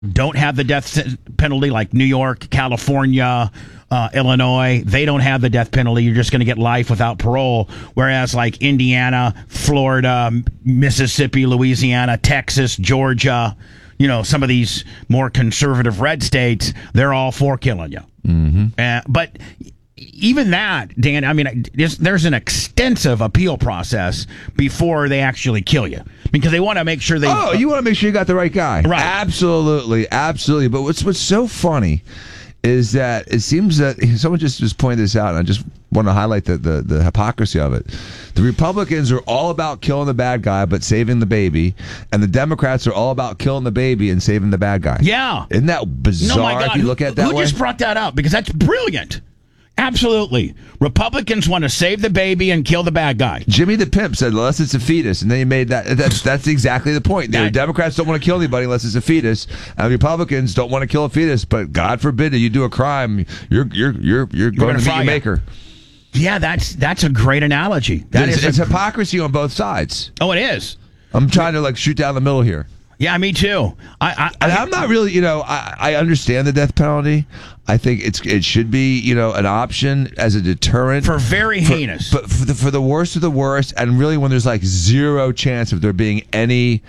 don't have the death penalty, like New York, California, Illinois. They don't have the death penalty. You're just going to get life without parole. Whereas like Indiana, Florida, Mississippi, Louisiana, Texas, Georgia, some of these more conservative red states, they're all for killing you. Mm-hmm. But even that, Dan, I mean, there's an extensive appeal process before they actually kill you, because they want to make sure they... Oh, you want to make sure you got the right guy. Right. Absolutely. But what's so funny is that it seems that someone just pointed this out, and I just want to highlight the hypocrisy of it. The Republicans are all about killing the bad guy but saving the baby, and the Democrats are all about killing the baby and saving the bad guy. Yeah. Isn't that bizarre? No, my God. If you look at it that way? Who just brought that up? Because that's brilliant. Absolutely. Republicans want to save the baby and kill the bad guy. Jimmy the Pimp said, unless it's a fetus, and then he made that's exactly the point. The Democrats don't want to kill anybody unless it's a fetus, and Republicans don't want to kill a fetus, but God forbid that you do a crime, you're going to meet your maker. Yeah, that's a great analogy. It's hypocrisy on both sides. Oh, it is. I'm trying to shoot down the middle here. Yeah, me too. I'm not really, I understand the death penalty. I think it should be, an option as a deterrent for very heinous, but for the worst of the worst, and really when there's zero chance of there being any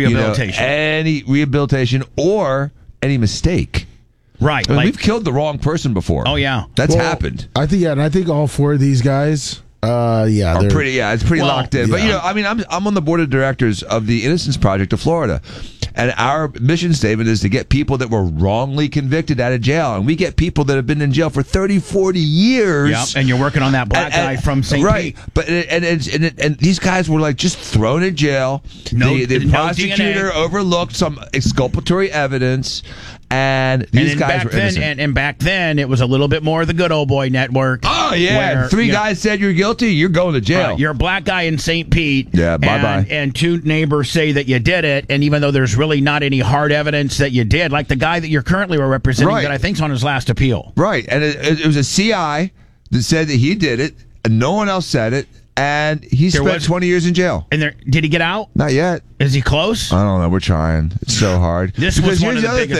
rehabilitation, or any mistake. Right, we've killed the wrong person before. Oh yeah, that's happened. I think all four of these guys. It's pretty locked in. Yeah. But I'm on the board of directors of the Innocence Project of Florida, and our mission statement is to get people that were wrongly convicted out of jail, and we get people that have been in jail for 30, 40 years. Yep, and you're working on that black guy from St. Right, Pete. but and these guys were just thrown in jail. The prosecutor overlooked some exculpatory evidence. And these guys were innocent. And back then, it was a little bit more the good old boy network. Oh, yeah. Where, Three guys said you're guilty, you're going to jail. Right, you're a black guy in St. Pete. Yeah, bye-bye. And two neighbors say that you did it, and even though there's really not any hard evidence that you did, like the guy that you're currently representing that I think's on his last appeal. Right, and it was a CI that said that he did it, and no one else said it. And he spent 20 years in jail. And did he get out? Not yet. Is he close? I don't know. We're trying. It's so hard. This is one of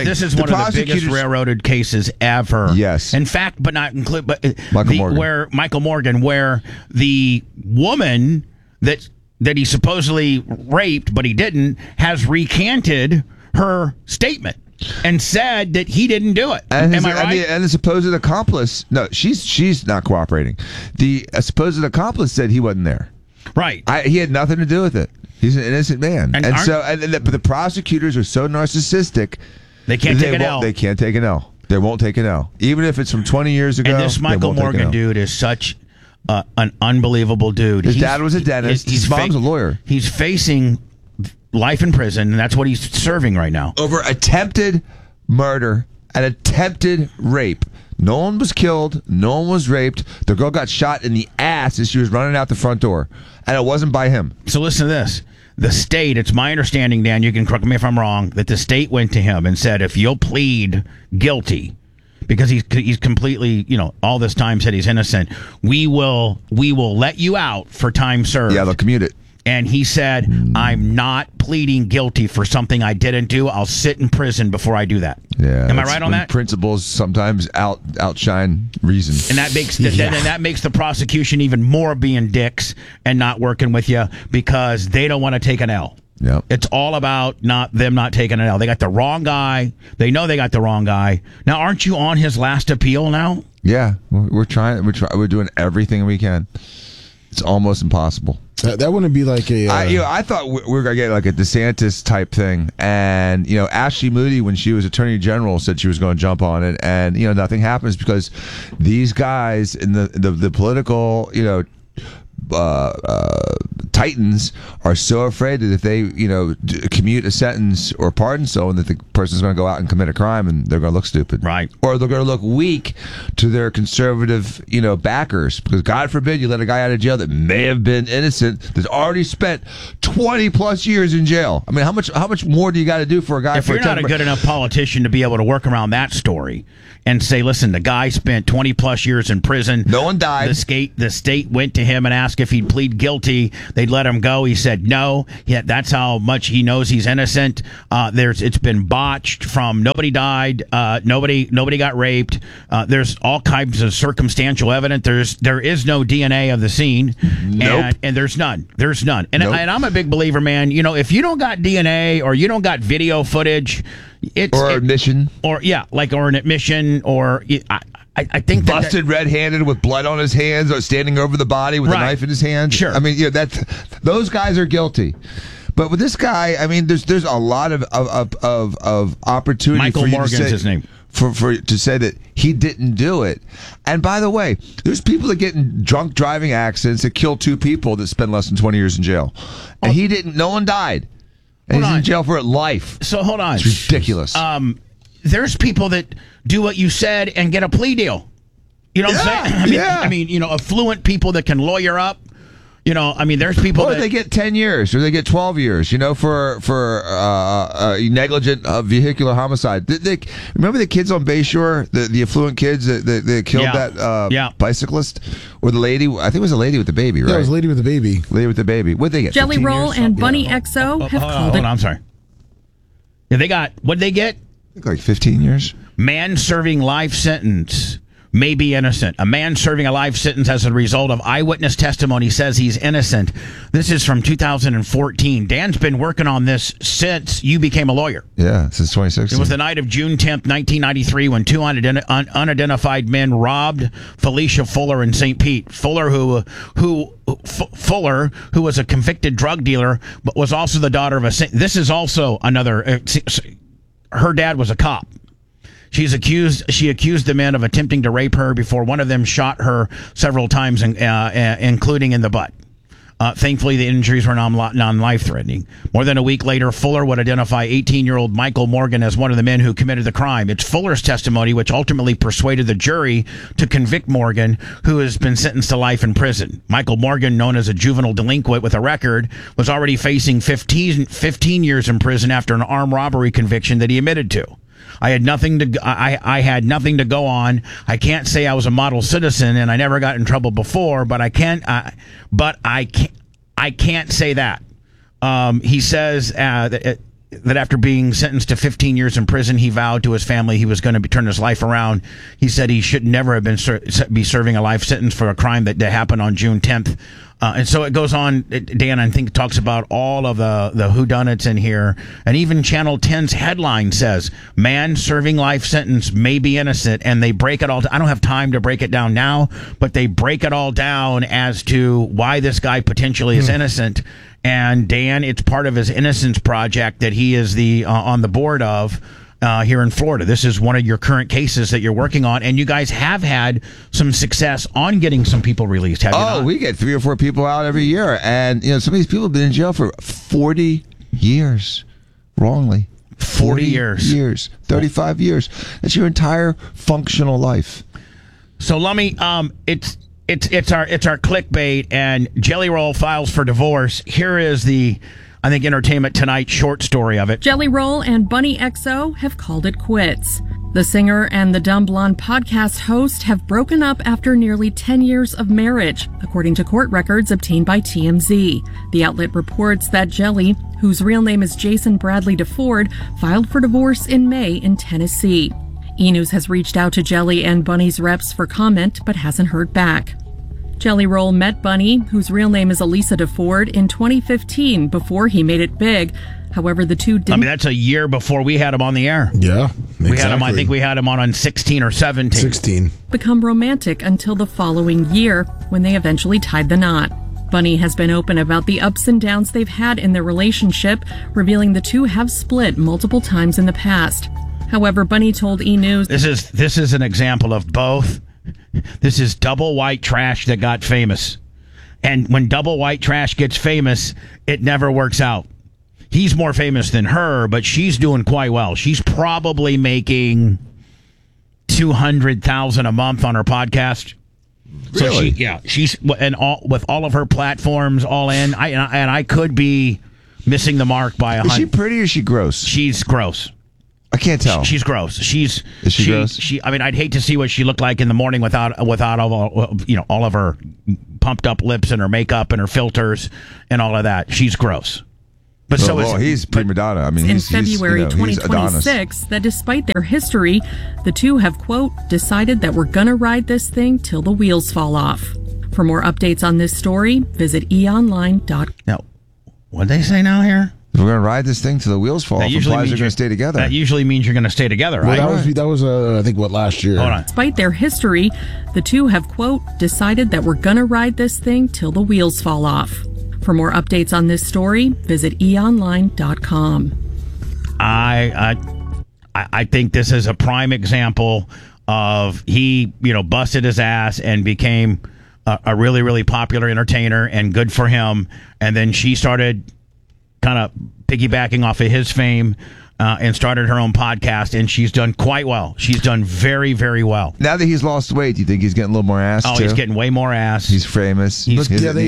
the biggest railroaded cases ever. Yes. In fact, but not include, but Michael Morgan, where the woman that he supposedly raped, but he didn't, has recanted her statement and said that he didn't do it. Am I right? And the supposed accomplice, no, she's not cooperating. The supposed accomplice said he wasn't there. Right. He had nothing to do with it. He's an innocent man. But the prosecutors are so narcissistic. They can't take an L. They can't take an L. They won't take an L. Even if it's from 20 years ago. And this Michael Morgan dude is such an unbelievable dude. His dad was a dentist. His mom's a lawyer. He's facing life in prison, and that's what he's serving right now. Over attempted murder and attempted rape. No one was killed. No one was raped. The girl got shot in the ass as she was running out the front door, and it wasn't by him. So listen to this. The state, it's my understanding, Dan, you can correct me if I'm wrong, that the state went to him and said, if you'll plead guilty, because he's completely, all this time said he's innocent, we will let you out for time served. Yeah, they'll commute it. And he said, I'm not pleading guilty for something I didn't do. I'll sit in prison before I do that. Yeah. Am I right on that? Principles sometimes outshine reason. And that makes the prosecution even more being dicks and not working with you because they don't want to take an L. Yep. It's all about them not taking an L. They got the wrong guy. They know they got the wrong guy. Now, aren't you on his last appeal now? Yeah. We're trying. We're doing everything we can. It's almost impossible. That wouldn't be like a... I thought we were going to get like a DeSantis type thing. And, Ashley Moody, when she was Attorney General, said she was going to jump on it. And, nothing happens because these guys in the political, titans are so afraid that if they, commute a sentence or pardon someone, that the person's going to go out and commit a crime and they're going to look stupid. Right. Or they're going to look weak to their conservative, backers. Because God forbid you let a guy out of jail that may have been innocent, that's already spent 20 plus years in jail. I mean, how much more do you got to do for a guy? If you're not a good enough politician to be able to work around that story and say, listen, the guy spent 20 plus years in prison. No one died. The state went to him and asked if he'd plead guilty. They they'd let him go. He said no. Yeah, that's how much he knows he's innocent. It's been botched from nobody died, nobody got raped. There's all kinds of circumstantial evidence. There is no DNA of the scene. Nope. And there's none. There's none. And, Nope. and I'm a big believer, man. You know, if you don't got DNA or you don't got video footage, admission. or an admission, or I think that Busted red-handed with blood on his hands, or standing over the body with a Right. knife in his hand. Sure. I mean, those guys are guilty. But with this guy, I mean, there's a lot of opportunity. Michael for you Morgan's to say, his name. For to say that he didn't do it. And by the way, there's people that get in drunk driving accidents that kill 2 people that spend less than 20 years in jail, and he didn't. No one died, and Hold he's on. in jail for life. So hold on. It's ridiculous. There's people that do what you said and get a plea deal. You know what I'm saying? I mean, you know, affluent people that can lawyer up. You know, I mean, there's people Or that they get 10 years, or they get 12 years, you know, for negligent vehicular homicide. Remember the kids on Bayshore, the affluent kids that killed that bicyclist? Or the lady, I think it was a lady with the baby, right? Yeah, it was a lady with a baby. Lady with the baby. What'd they get? Jelly 15 Roll years? and Bunny XO have called hold it. on, I'm sorry. Yeah, they got, what'd they get? I think like 15 years. Man serving life sentence may be innocent. A man serving a life sentence as a result of eyewitness testimony says he's innocent. This is from 2014. Dan's been working on this since you became a lawyer. Yeah, since 2016. It was the night of June 10th, 1993, when 2 unidentified men robbed Felicia Fuller in St. Pete. Fuller, who was a convicted drug dealer, but was also the daughter of a... This is also another... her dad was a cop. She accused the men of attempting to rape her before one of them shot her several times, including in the butt. Thankfully, the injuries were non-life-threatening. More than a week later, Fuller would identify 18-year-old Michael Morgan as one of the men who committed the crime. It's Fuller's testimony which ultimately persuaded the jury to convict Morgan, who has been sentenced to life in prison. Michael Morgan, known as a juvenile delinquent with a record, was already facing 15 years in prison after an armed robbery conviction that he admitted to. I had nothing to go on. I can't say I was a model citizen, and I never got in trouble before. But I can't say that. He says that after being sentenced to 15 years in prison, he vowed to his family he was going to turn his life around. He said he should never have been be serving a life sentence for a crime that happened on June 10th. And so it goes on. Dan, I think, talks about all of the whodunits in here. And even Channel 10's headline says, man serving life sentence may be innocent. And they break it all. I don't have time to break it down now, but they break it all down as to why this guy potentially is innocent. And Dan, it's part of his Innocence Project that he is on the board of. Here in Florida. This is one of your current cases that you're working on, and you guys have had some success on getting some people released, have you not? We get 3 or 4 people out every year, and some of these people have been in jail for 40 years, wrongly. 40 years. 35 years. That's your entire functional life. So, Lummy, it's our clickbait, and Jelly Roll files for divorce. Here is the, I think, Entertainment Tonight short story of it. Jelly Roll and Bunny XO have called it quits. The singer and the Dumb Blonde podcast host have broken up after nearly 10 years of marriage, according to court records obtained by TMZ. The outlet reports that Jelly, whose real name is Jason Bradley DeFord, filed for divorce in May in Tennessee. E! News has reached out to Jelly and Bunny's reps for comment, but hasn't heard back. Jelly Roll met Bunny, whose real name is Elisa DeFord, in 2015 before he made it big. However, the two didn't... I mean, that's a year before we had him on the air. Yeah, exactly. We had him, I think we had him on 16 or 17. 16. become romantic until the following year, when they eventually tied the knot. Bunny has been open about the ups and downs they've had in their relationship, revealing the two have split multiple times in the past. However, Bunny told E! News... This is an example of both. This is double white trash that got famous. And when double white trash gets famous, it never works out. He's more famous than her, but she's doing quite well. She's probably making $200,000 a month on her podcast. Really? So she's with all of her platforms all in. I could be missing the mark by Is she pretty or is she gross? She's gross. I can't tell. She's gross. Is she gross? I mean, I'd hate to see what she looked like in the morning without all of her pumped up lips and her makeup and her filters and all of that. She's gross. But he's prima donna. I mean, in he's February he's 2026 that despite their history, the two have, quote, decided that we're gonna ride this thing till the wheels fall off. For more updates on this story, visit eonline.com. Now, what'd they say now here? We're going to ride this thing till the wheels fall off. Implies they're going to stay together. That usually means you're going to stay together, right? Well, that was I think, last year. Hold on. Despite their history, the two have, quote, decided that we're gonna ride this thing till the wheels fall off. For more updates on this story, visit eonline.com. I think this is a prime example of he, busted his ass and became a really, really popular entertainer, and good for him. And then she started kind of piggybacking off of his fame and started her own podcast, and she's done quite well. She's done very, very well. Now that he's lost weight, do you think he's getting a little more ass? Oh, too? He's getting way more ass. He's famous. He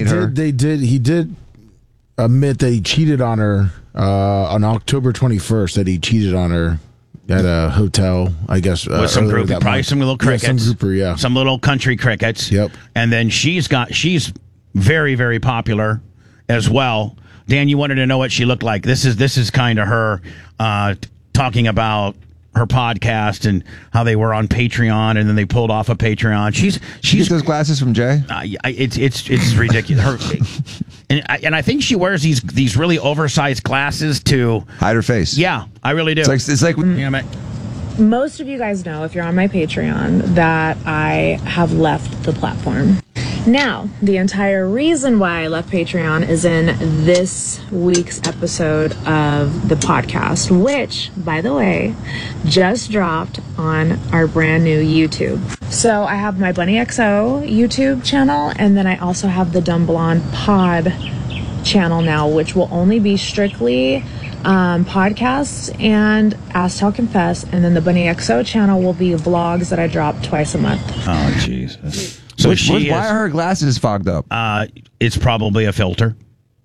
did admit that he cheated on her on October 21st. That he cheated on her at a hotel, I guess. With some group, probably some little crickets. Yeah, some grouper, yeah. Some little country crickets. Yep. And then she's very, very popular as well. Dan, you wanted to know what she looked like. This is kind of her talking about her podcast and how they were on Patreon, and then they pulled off of Patreon. She's get those glasses from Jay. It's ridiculous. And I think she wears these really oversized glasses to hide her face. Yeah, I really do. It's like most of you guys know, if you're on my Patreon, that I have left the platform. Now, the entire reason why I left Patreon is in this week's episode of the podcast, which, by the way, just dropped on our brand new YouTube. So I have my Bunny XO YouTube channel, and then I also have the Dumb Blonde Pod channel now, which will only be strictly podcasts and Ask Tell Confess, and then the Bunny XO channel will be vlogs that I drop twice a month. Oh, Jesus. So why are her glasses fogged up? It's probably a filter.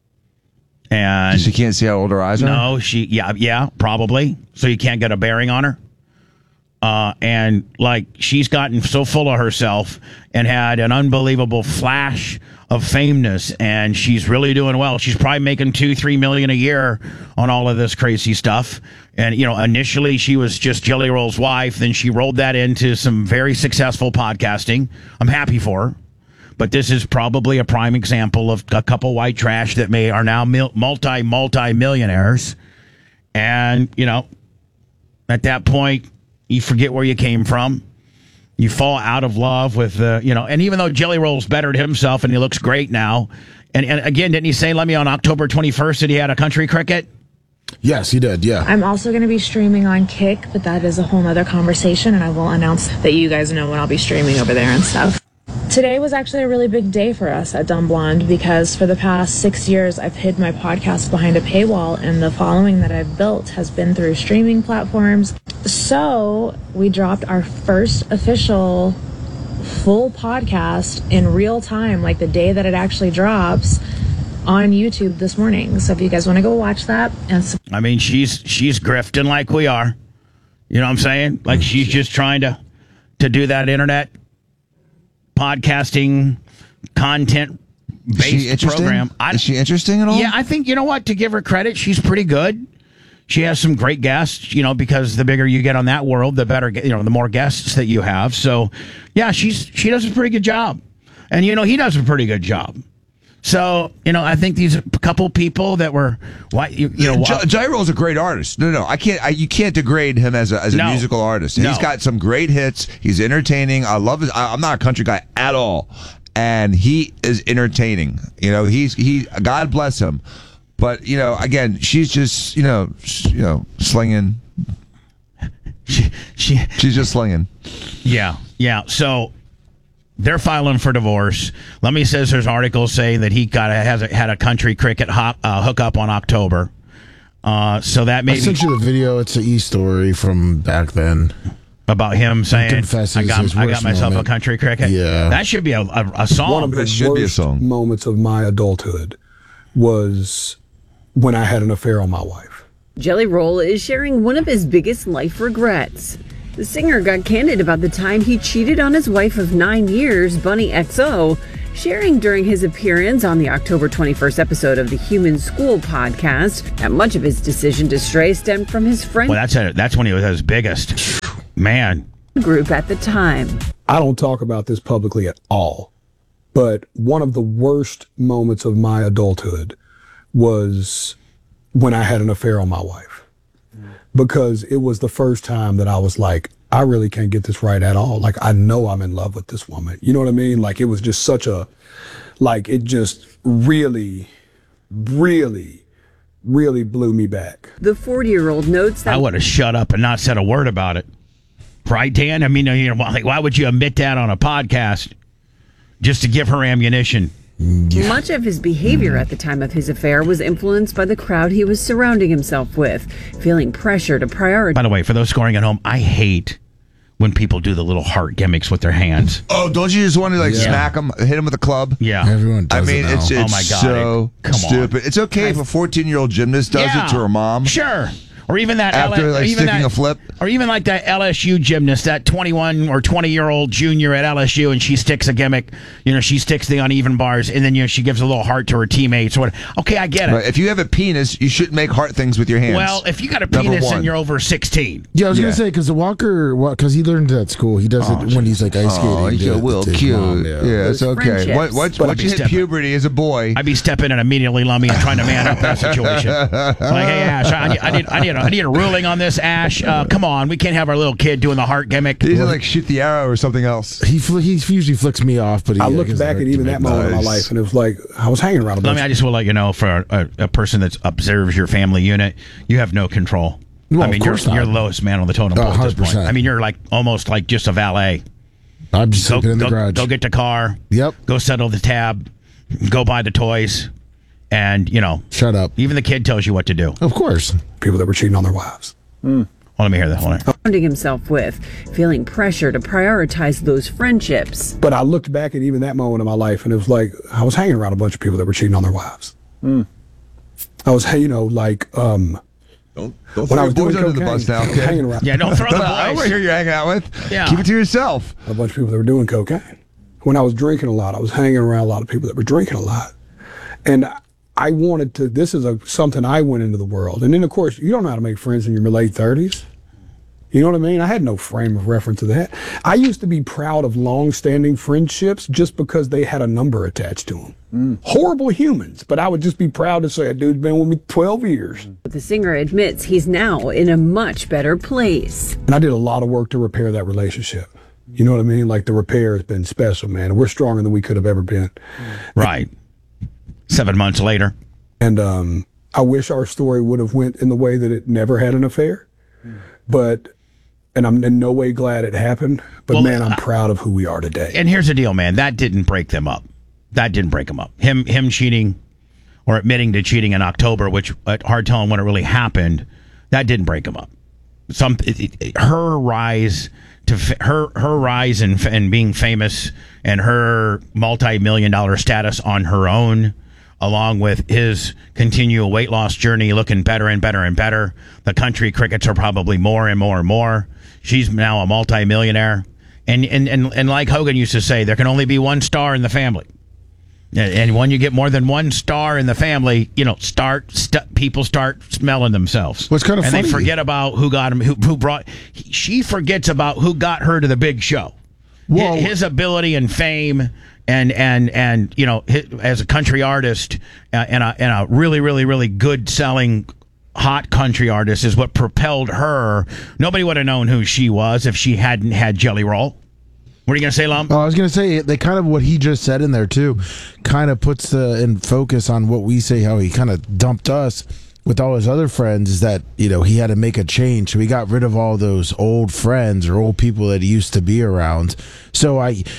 And she can't see how old her eyes are? No, probably. So you can't get a bearing on her. And she's gotten so full of herself and had an unbelievable flash of fameness, and she's really doing well. She's probably making $2-3 million a year on all of this crazy stuff. And initially she was just Jelly Roll's wife, then she rolled that into some very successful podcasting. I'm happy for her, but this is probably a prime example of a couple white trash that are now multi-millionaires. And at that point, you forget where you came from. You fall out of love with and even though Jelly Roll's bettered himself and he looks great now, and again, didn't he say, let me on October 21st that he had a country cricket? Yes, he did, yeah. I'm also going to be streaming on Kick, but that is a whole nother conversation, and I will announce that you guys know when I'll be streaming over there and stuff. Today was actually a really big day for us at Dumb Blonde because for the past 6 years, I've hid my podcast behind a paywall, and the following that I've built has been through streaming platforms. So we dropped our first official full podcast in real time, like the day that it actually drops, on YouTube this morning. So if you guys want to go watch that. I mean, she's grifting like we are. You know what I'm saying? Like she's just trying to do that internet podcasting content based program. Is she interesting at all? Yeah, I think, you know what, to give her credit, she's pretty good. She has some great guests, because the bigger you get on that world, the better, the more guests that you have. So, yeah, she does a pretty good job. And, he does a pretty good job. So, I think these couple people that were, Jelly Roll's a great artist. No, you can't degrade him as a musical artist. He's got some great hits. He's entertaining. I love his. I'm not a country guy at all, and he is entertaining. He God bless him. But again, she's just slinging. She's just slinging. Yeah. So they're filing for divorce. Lemmy says there's articles saying that he had a country cricket hookup on October. So that maybe I sent you the video. It's an e-story from back then about him saying, "I got myself a country cricket." Yeah, that should be a song. One of the worst moments of my adulthood was when I had an affair on my wife. Jelly Roll is sharing one of his biggest life regrets. The singer got candid about the time he cheated on his wife of 9 years, Bunny XO, sharing during his appearance on the October 21st episode of the Human School podcast that much of his decision to stray stemmed from his friend Well, that's when he was at his biggest. Man. group at the time. I don't talk about this publicly at all, but one of the worst moments of my adulthood was when I had an affair on my wife, because it was the first time that I was like, I really can't get this right at all. Like, I know I'm in love with this woman. You know what I mean? Like, it was just such a, like, it just really, really, really blew me back. The 40-year-old notes that I would have shut up and not said a word about it. Right, Dan? I mean, like, why would you admit that on a podcast just to give her ammunition? much of his behavior at the time of his affair was influenced by the crowd he was surrounding himself with, feeling pressure to prioritize. By the way, for those scoring at home, I hate when people do the little heart gimmicks with their hands. Oh, don't you just want to smack them, hit them with a club? Yeah. Everyone does it now. It's Oh my God, so come on. stupid. It's okay if a 14-year-old gymnast does it to her mom. Sure. Or even that After, sticking a flip. Or even like that LSU gymnast, that 21 or 20-year-old junior at LSU, and she sticks a gimmick. She sticks the uneven bars, and then she gives a little heart to her teammates. Or whatever. Okay, I get it. Right. If you have a penis, you shouldn't make heart things with your hands. Well, if you got a Number penis one. and you're over 16. Yeah, I was going to say, because Walker, because he learned at school, he does it when he's like ice skating. Oh, you're a little cute. Yeah, it's okay. Friendships. Once you hit puberty as a boy, I'd be stepping in immediately, Lummy, and trying to man up that situation. Like, hey, Ash, I need a ruling on this, Ash. Come on, we can't have our little kid doing the heart gimmick. he's like shoot the arrow or something else. He usually flicks me off, but I looked back at even that moment in my life, and it was like I was hanging around a bunch. Lummy, I just will let you know, for a person that observes your family unit, you have no control. Well, I mean, of course you're not. the lowest man on the totem pole at this point. 100%. I mean, you're like almost like just a valet. I'm just sleeping in the garage. Go get the car. Yep. Go settle the tab. Go buy the toys. And, Shut up. even the kid tells you what to do. Of course. people that were cheating on their wives. Well, let me hear that. Hold on. Surrounding himself with, feeling pressure to prioritize those friendships. But I looked back at even that moment in my life, and it was like I was hanging around a bunch of people that were cheating on their wives. I was, Don't when throw I your was boys doing under the bus now, cocaine, okay? hanging around Yeah, don't throw the I boys. who you're hanging out with. Yeah. Keep it to yourself. a bunch of people that were doing cocaine. When I was drinking a lot, I was hanging around a lot of people that were drinking a lot. And I wanted to, this is something I went into the world. And then, of course, you don't know how to make friends in your late 30s. You know what I mean? I had no frame of reference to that. I used to be proud of long-standing friendships just because they had a number attached to them. Horrible humans, but I would just be proud to say, a dude's been with me 12 years. But the singer admits he's now in a much better place. And I did a lot of work to repair that relationship. You know what I mean? Like, the repair has been special, man. We're stronger than we could have ever been. Right. 7 months later. And I wish our story would have went in the way that it never had an affair. And I'm in no way glad it happened. But, Well, man, I'm proud of who we are today. And here's the deal, man. That didn't break them up. That didn't break them up. Him cheating or admitting to cheating in October, which hard telling when it really happened, that didn't break them up. Her rise to her rise and being famous and her multi-million-dollar status on her own, along with his continual weight loss journey, looking better and better and better. The country crickets are probably more and more and more. She's now a multi-millionaire. And like Hogan used to say, there can only be one star in the family. And when you get more than one star in the family, people start smelling themselves. What's kind of and funny? they forget about who got him, who brought. She forgets about who got her to the big show. Well- His ability and fame, and as a country artist and a really really really good selling hot country artist is what propelled her. Nobody would have known who she was if she hadn't had Jelly Roll. What are you going to say, Lum? I was going to say, they kind of, what he just said in there, too, kind of puts in focus on what we say, how he kind of dumped us with all his other friends, is that, he had to make a change. So he got rid of all those old friends or old people that he used to be around. So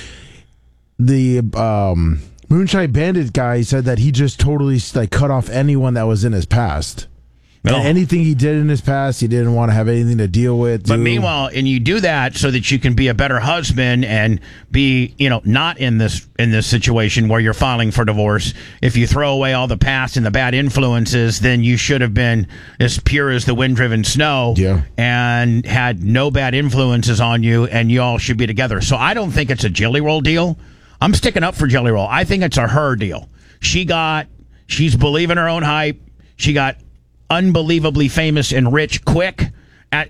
the Moonshine Bandit guy said that he just totally cut off anyone that was in his past. No. And anything he did in his past, he didn't want to have anything to deal with. But meanwhile, and you do that so that you can be a better husband and be, not in this situation where you're filing for divorce. If you throw away all the past and the bad influences, then you should have been as pure as the wind-driven snow and had no bad influences on you, and you all should be together. So I don't think it's a Jelly Roll deal. I'm sticking up for Jelly Roll. I think it's a her deal. She's believing her own hype. She got unbelievably famous and rich quick on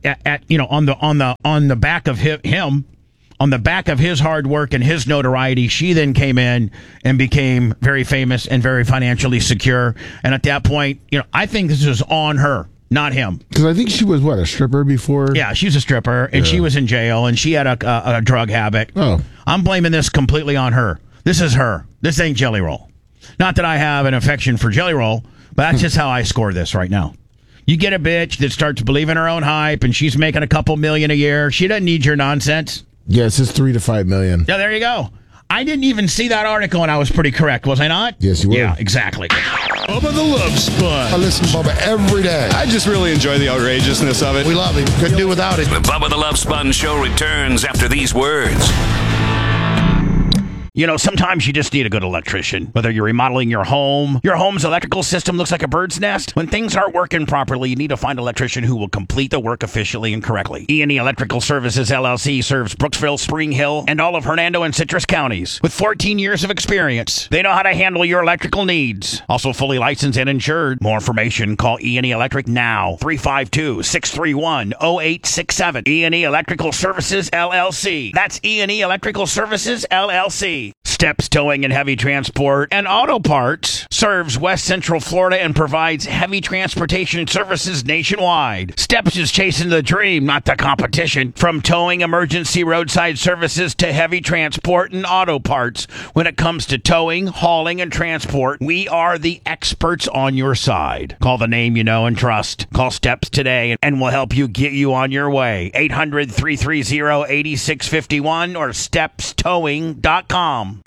the back of him, on the back of his hard work and his notoriety. She then came in and became very famous and very financially secure. And at that point, I think this is on her, not him. Because I think she was a stripper before. Yeah, she was a stripper and she was in jail and she had a drug habit. Oh, I'm blaming this completely on her. This is her. This ain't Jelly Roll. Not that I have an affection for Jelly Roll, but that's just how I score this right now. You get a bitch that starts believing her own hype and she's making a couple million a year. She doesn't need your nonsense. Yes, it's $3 to $5 million. Yeah, there you go. I didn't even see that article and I was pretty correct, was I not? Yes, you were. Yeah, exactly. Bubba the Love Sponge. I listen to Bubba every day. I just really enjoy the outrageousness of it. We love him. Couldn't do without it. The Bubba the Love Sponge Show returns after these words. Sometimes you just need a good electrician. Whether you're remodeling your home's electrical system looks like a bird's nest. When things aren't working properly, you need to find an electrician who will complete the work efficiently and correctly. E&E Electrical Services, LLC serves Brooksville, Spring Hill, and all of Hernando and Citrus counties. With 14 years of experience, they know how to handle your electrical needs. Also fully licensed and insured. More information, call E&E Electric now. 352-631-0867. E&E Electrical Services, LLC. That's E&E Electrical Services, LLC. Steps Towing and Heavy Transport and Auto Parts serves West Central Florida and provides heavy transportation services nationwide. Steps is chasing the dream, not the competition. From towing, emergency roadside services to heavy transport and auto parts. When it comes to towing, hauling, and transport, we are the experts on your side. Call the name you know and trust. Call Steps today and we'll help you get you on your way. 800-330-8651 or stepstowing.com.